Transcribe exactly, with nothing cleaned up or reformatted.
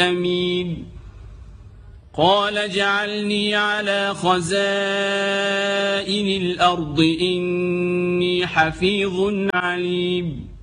أمين قال اجعلني على خزائن الأرض إني حفيظ عليم